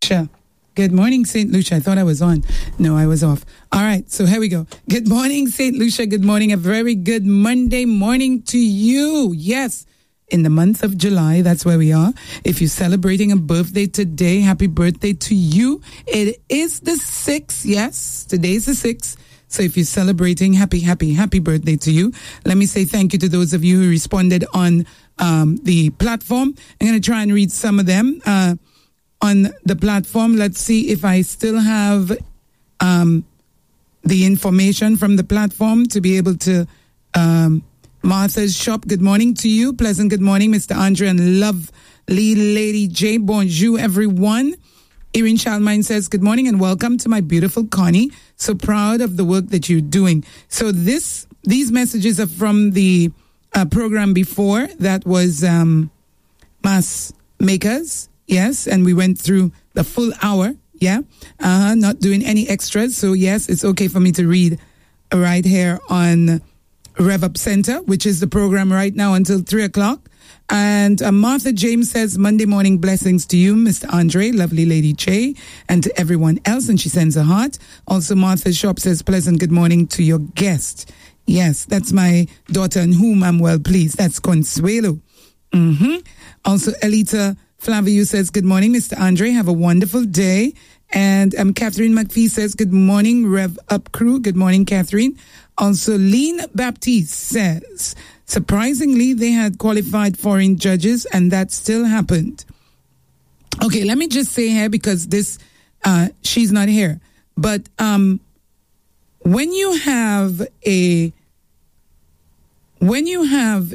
Sure. Good morning, St. Lucia. I thought I was on. No, I was off. All right, so here we go. Good morning, St. Lucia. Good morning. A very good Monday morning to you. Yes, in the month of July, that's where we are. If you're celebrating a birthday today, happy birthday to you. It is the 6th. Yes, today's the 6th. So if you're celebrating, happy birthday to you. Let me say thank you to those of you who responded on the platform. I'm going to try and read some of them on the platform. Let's see if I still have the information from the platform to be able to... Martha's Shop, good morning to you. Pleasant good morning, Mr. Andre and lovely Lady J. Bonjour, everyone. Erin Chalmine says, good morning and welcome to my beautiful Connie. So proud of the work that you're doing. So these messages are from the program before. That was Mass Makers. Yes, and we went through the full hour. Yeah, not doing any extras. So yes, it's okay for me to read right here on Rev Up Center, which is the program right now until 3 o'clock. And Martha James says, Monday morning blessings to you, Mr. Andre, lovely Lady J, and to everyone else. And she sends a heart. Also, Martha Shop says, pleasant good morning to your guest. Yes, that's my daughter in whom I'm well pleased. That's Consuelo. Also, Elita Flaviu says, good morning, Mr. Andre. Have a wonderful day. And Catherine McPhee says, good morning, Rev Up crew. Good morning, Catherine. Also, Lean Baptiste says, surprisingly, they had qualified foreign judges and that still happened. Okay, let me just say here because she's not here. But when you have